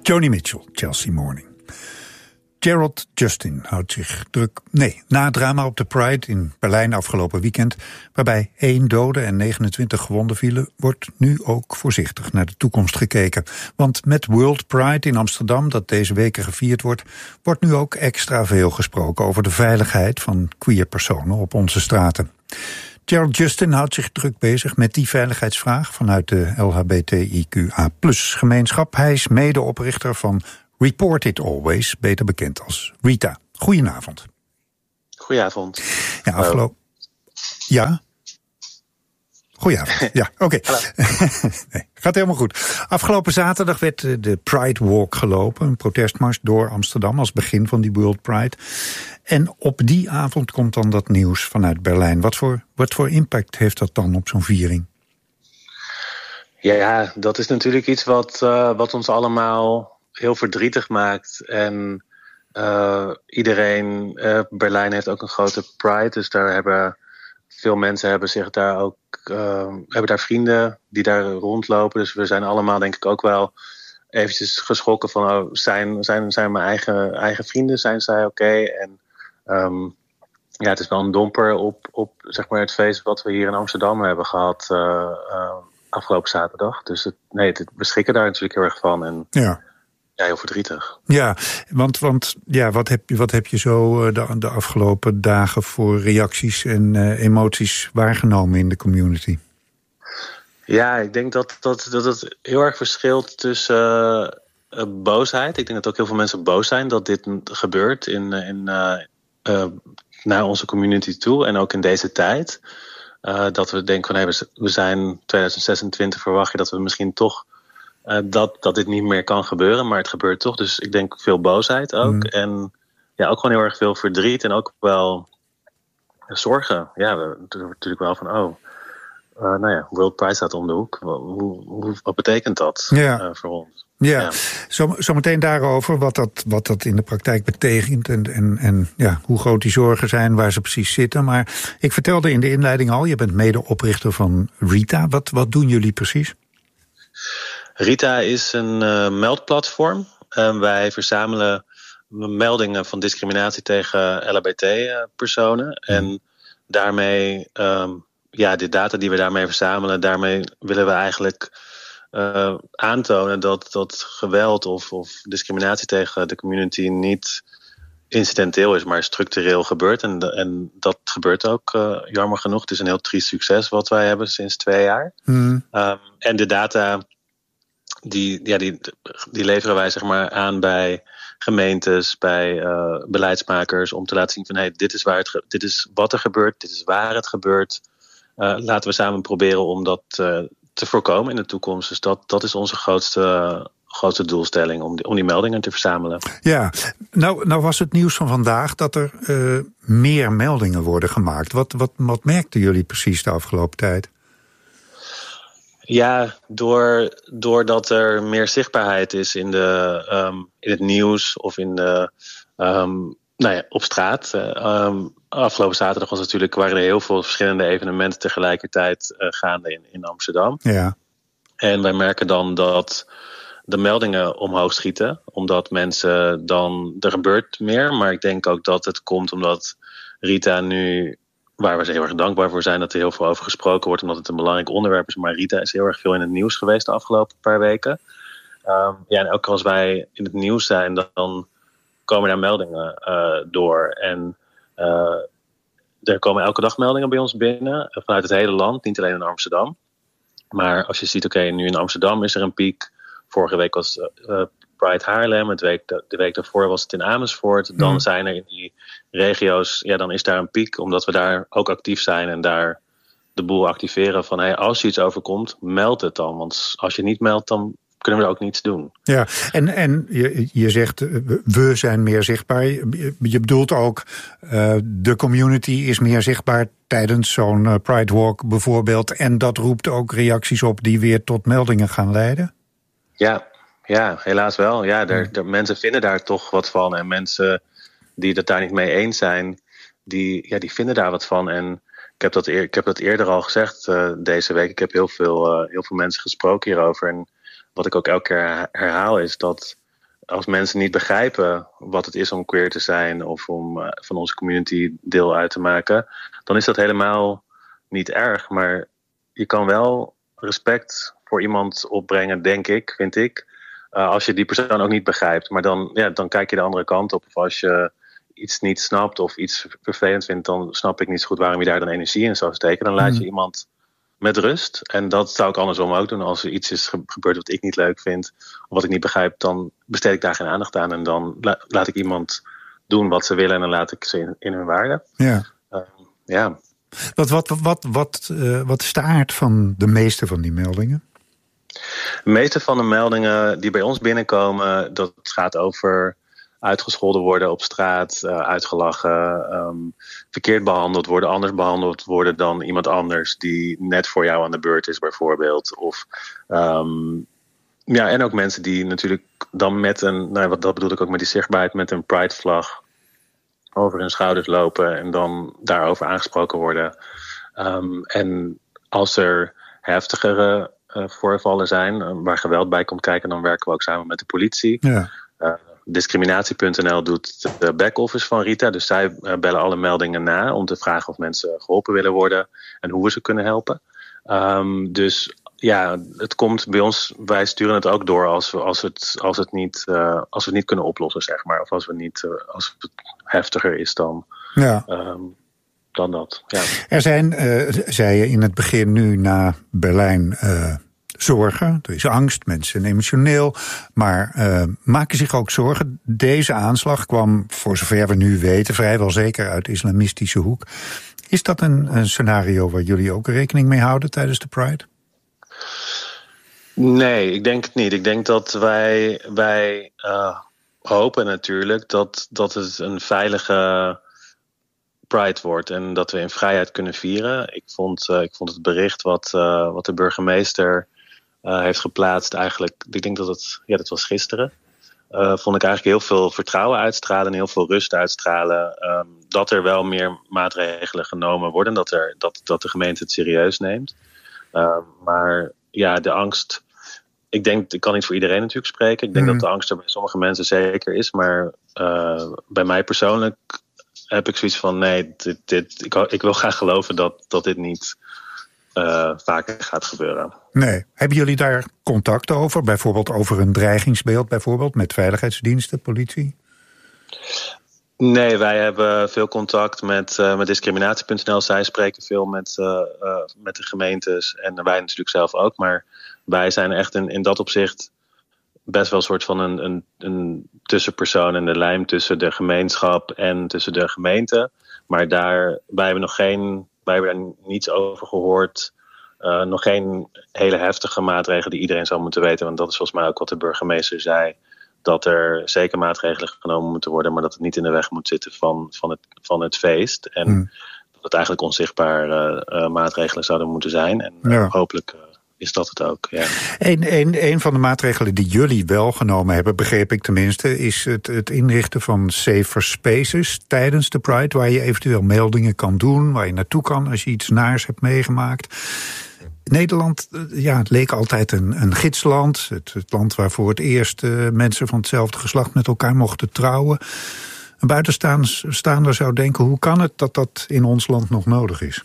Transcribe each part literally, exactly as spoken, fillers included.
Joni Mitchell, Chelsea Morning. Gerald Justin houdt zich druk... Nee, na het drama op de Pride in Berlijn afgelopen weekend... waarbij één dode en negenentwintig gewonden vielen... wordt nu ook voorzichtig naar de toekomst gekeken. Want met World Pride in Amsterdam, dat deze weken gevierd wordt... wordt nu ook extra veel gesproken over de veiligheid van queer personen op onze straten. Gerald Justin houdt zich druk bezig met die veiligheidsvraag... vanuit de L H B T I Q A plus gemeenschap. Hij is medeoprichter van Report It Always, beter bekend als Rita. Goedenavond. Goedenavond. Ja, afgelopen... Ja? Goedenavond. Ja, oké. Okay. Nee, gaat helemaal goed. Afgelopen zaterdag werd de Pride Walk gelopen, een protestmars door Amsterdam als begin van die World Pride. En op die avond komt dan dat nieuws vanuit Berlijn. Wat voor, wat voor impact heeft dat dan op zo'n viering? Ja, ja, dat is natuurlijk iets wat, uh, wat ons allemaal heel verdrietig maakt. En uh, iedereen, uh, Berlijn heeft ook een grote Pride, dus daar hebben veel mensen hebben zich daar ook uh, hebben daar vrienden die daar rondlopen. Dus we zijn allemaal denk ik ook wel eventjes geschrokken van oh, zijn, zijn, zijn mijn eigen, eigen vrienden, zijn zij oké? Okay? En um, ja, het is wel een domper op, op zeg maar het feest wat we hier in Amsterdam hebben gehad uh, uh, afgelopen zaterdag. Dus het, nee, het, we schrikken daar natuurlijk heel erg van. En ja. Ja, heel verdrietig. Ja, want, want ja, wat, heb je, wat heb je zo de, de afgelopen dagen voor reacties en uh, emoties waargenomen in de community? Ja, ik denk dat, dat, dat het heel erg verschilt tussen uh, boosheid. Ik denk dat ook heel veel mensen boos zijn dat dit gebeurt in, in, uh, uh, naar onze community toe. En ook in deze tijd. Uh, dat we denken van hey, we zijn twintig zesentwintig, verwacht je dat we misschien toch... Uh, dat, dat dit niet meer kan gebeuren, maar het gebeurt toch. Dus ik denk veel boosheid ook. Mm. En ja, ook gewoon heel erg veel verdriet en ook wel zorgen. Ja, we, natuurlijk wel van, oh, uh, nou ja, World Pride staat om de hoek. Hoe, hoe, wat betekent dat ja. uh, voor ons? Ja, ja. Zo, zo meteen daarover wat dat, wat dat in de praktijk betekent en, en, en ja, hoe groot die zorgen zijn, waar ze precies zitten. Maar ik vertelde in de inleiding al, je bent medeoprichter van Rita. Wat, wat doen jullie precies? Rita is een uh, meldplatform. Uh, wij verzamelen meldingen van discriminatie tegen L H B T-personen. Mm. En daarmee, um, ja, de data die we daarmee verzamelen, daarmee willen we eigenlijk uh, aantonen dat, dat geweld of, of discriminatie tegen de community niet incidenteel is, maar structureel gebeurt. En, en dat gebeurt ook, uh, jammer genoeg. Het is een heel triest succes wat wij hebben sinds twee jaar. Mm. Um, en de data... Die, ja, die, die leveren wij zeg maar aan bij gemeentes, bij uh, beleidsmakers, om te laten zien van hey, dit is waar het ge- dit is wat er gebeurt, dit is waar het gebeurt. Uh, laten we samen proberen om dat uh, te voorkomen in de toekomst. Dus dat, dat is onze grootste, uh, grootste doelstelling, om die, om die meldingen te verzamelen. Ja, nou, nou was het nieuws van vandaag dat er uh, meer meldingen worden gemaakt. Wat, wat, wat merkten jullie precies de afgelopen tijd? Ja, door, doordat er meer zichtbaarheid is in, de, um, in het nieuws of in de, um, nou ja, op straat. Uh, um, afgelopen zaterdag was natuurlijk, waren er heel veel verschillende evenementen tegelijkertijd uh, gaande in, in Amsterdam. Ja. En wij merken dan dat de meldingen omhoog schieten, omdat mensen dan, er gebeurt meer. Maar ik denk ook dat het komt omdat Rita nu, waar we heel erg dankbaar voor zijn dat er heel veel over gesproken wordt, omdat het een belangrijk onderwerp is. Maar Rita is heel erg veel in het nieuws geweest de afgelopen paar weken. Um, ja, en elke keer als wij in het nieuws zijn, dan komen daar meldingen uh, door. En uh, er komen elke dag meldingen bij ons binnen, vanuit het hele land, niet alleen in Amsterdam. Maar als je ziet, oké, okay, nu in Amsterdam is er een piek. Vorige week was uh, Pride Haarlem, het week, de, de week daarvoor was het in Amersfoort. Dan mm. zijn er in die regio's, ja, dan is daar een piek, omdat we daar ook actief zijn en daar de boel activeren van, hey, als je iets overkomt, meld het dan. Want als je niet meldt, dan kunnen we er ook niets doen. Ja, en, en je, je zegt, we zijn meer zichtbaar. Je, je bedoelt ook, uh, de community is meer zichtbaar tijdens zo'n uh, Pride Walk bijvoorbeeld. En dat roept ook reacties op die weer tot meldingen gaan leiden? Ja, ja, helaas wel. Ja, er, er, mensen vinden daar toch wat van. En mensen die het daar niet mee eens zijn, die, ja, die vinden daar wat van. En ik heb dat, eer, ik heb dat eerder al gezegd uh, deze week. Ik heb heel veel, uh, heel veel mensen gesproken hierover. En wat ik ook elke keer herhaal is dat als mensen niet begrijpen wat het is om queer te zijn of om uh, van onze community deel uit te maken, dan is dat helemaal niet erg. Maar je kan wel respect voor iemand opbrengen, denk ik, vind ik, uh, als je die persoon ook niet begrijpt. Maar dan, ja, dan kijk je de andere kant op. Of als je iets niet snapt of iets vervelend vindt, dan snap ik niet zo goed waarom je daar dan energie in zou steken. Dan laat je mm. iemand met rust. En dat zou ik andersom ook doen. Als er iets is gebeurd wat ik niet leuk vind, of wat ik niet begrijp, dan besteed ik daar geen aandacht aan. En dan la- laat ik iemand doen wat ze willen en dan laat ik ze in, in hun waarde. Ja. Uh, ja. Wat, wat, wat, wat, uh, wat is de aard van de meeste van die meldingen? De meeste van de meldingen die bij ons binnenkomen, dat gaat over uitgescholden worden op straat, uh, uitgelachen, um, verkeerd behandeld worden, anders behandeld worden dan iemand anders die net voor jou aan de beurt is bijvoorbeeld. Of, um, ja, en ook mensen die natuurlijk dan met een, nou, wat dat bedoel ik ook met die zichtbaarheid, met een Pride-vlag over hun schouders lopen en dan daarover aangesproken worden. Um, en als er heftigere uh, voorvallen zijn, uh, waar geweld bij komt kijken, dan werken we ook samen met de politie. Ja. Uh, Discriminatie punt n l doet de back-office van Rita. Dus zij bellen alle meldingen na om te vragen of mensen geholpen willen worden en hoe we ze kunnen helpen. Um, dus ja, het komt bij ons, wij sturen het ook door als we, als het, als het, niet, uh, als we het niet kunnen oplossen, zeg maar. Of als, we niet, uh, als het heftiger is dan, ja. um, dan dat. Ja. Er zijn, uh, zei je in het begin nu na Berlijn, Uh... zorgen, er is angst, mensen zijn emotioneel, maar uh, maken zich ook zorgen. Deze aanslag kwam, voor zover we nu weten, vrijwel zeker uit de islamistische hoek. Is dat een, een scenario waar jullie ook rekening mee houden tijdens de Pride? Nee, ik denk het niet. Ik denk dat wij, wij uh, hopen natuurlijk dat, dat het een veilige Pride wordt en dat we in vrijheid kunnen vieren. Ik vond, uh, ik vond het bericht wat, uh, wat de burgemeester Uh, heeft geplaatst eigenlijk, ik denk dat het, ja, dat was gisteren, uh, vond ik eigenlijk heel veel vertrouwen uitstralen en heel veel rust uitstralen, um, dat er wel meer maatregelen genomen worden, dat, er, dat, dat de gemeente het serieus neemt. Uh, maar ja, de angst, ik denk, ik kan niet voor iedereen natuurlijk spreken, ik denk mm. dat de angst er bij sommige mensen zeker is, maar uh, bij mij persoonlijk heb ik zoiets van, nee, dit, dit, ik, ik wil graag geloven dat, dat dit niet Uh, vaker gaat gebeuren. Nee. Hebben jullie daar contact over? Bijvoorbeeld over een dreigingsbeeld, bijvoorbeeld met veiligheidsdiensten, politie? Nee, wij hebben veel contact met, uh, met discriminatie punt n l. Zij spreken veel met, uh, uh, met de gemeentes en wij natuurlijk zelf ook. Maar wij zijn echt in, in dat opzicht best wel een soort van een, een, een tussenpersoon en de lijm tussen de gemeenschap en tussen de gemeente. Maar daar, wij hebben nog geen, wij hebben daar niets over gehoord. Uh, nog geen hele heftige maatregelen die iedereen zou moeten weten. Want dat is volgens mij ook wat de burgemeester zei. Dat er zeker maatregelen genomen moeten worden, maar dat het niet in de weg moet zitten van, van, het, van het feest. En hmm. dat het eigenlijk onzichtbare uh, maatregelen zouden moeten zijn. En uh, ja. hopelijk uh, is dat het ook. Ja. Een, een, een van de maatregelen die jullie wel genomen hebben, begreep ik tenminste, is het, het inrichten van safer spaces tijdens de Pride, waar je eventueel meldingen kan doen, waar je naartoe kan als je iets naars hebt meegemaakt. Nederland, ja, het leek altijd een, een gidsland. Het, het land waar voor het eerst uh, mensen van hetzelfde geslacht met elkaar mochten trouwen. Een buitenstaander zou denken, hoe kan het dat dat in ons land nog nodig is?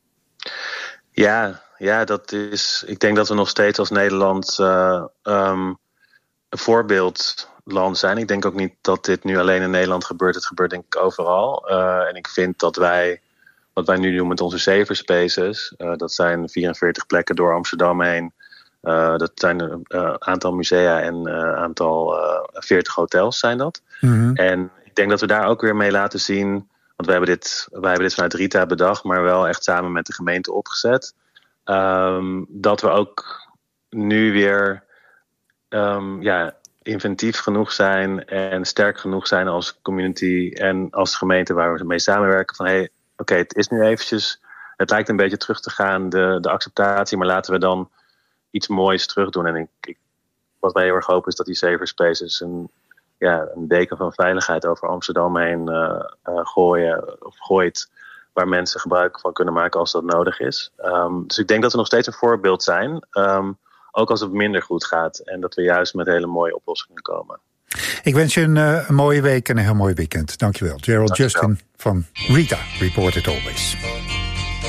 Ja, ja, dat is. Ik denk dat we nog steeds als Nederland uh, um, een voorbeeldland zijn. Ik denk ook niet dat dit nu alleen in Nederland gebeurt. Het gebeurt denk ik overal. Uh, en ik vind dat wij, wat wij nu doen met onze safer spaces, uh, dat zijn vierenveertig plekken door Amsterdam heen. Uh, dat zijn een uh, aantal musea en een uh, aantal uh, veertig hotels zijn dat. Mm-hmm. En ik denk dat we daar ook weer mee laten zien, want wij hebben dit, wij hebben dit vanuit Rita bedacht, maar wel echt samen met de gemeente opgezet. Um, dat we ook nu weer um, ja, inventief genoeg zijn en sterk genoeg zijn als community en als gemeente waar we mee samenwerken. Van hey, oké, okay, het is nu eventjes, het lijkt een beetje terug te gaan, de, de acceptatie, maar laten we dan iets moois terug doen. En ik, ik, wat wij heel erg hopen is dat die safer spaces een, ja, een deken van veiligheid over Amsterdam heen uh, uh, gooien of gooit, waar mensen gebruik van kunnen maken als dat nodig is. Um, dus ik denk dat we nog steeds een voorbeeld zijn. Um, ook als het minder goed gaat. En dat we juist met hele mooie oplossingen komen. Ik wens je een, uh, een mooie week en een heel mooi weekend. Dankjewel. Gerald Dankjewel. Justin van Rita, Report It Always.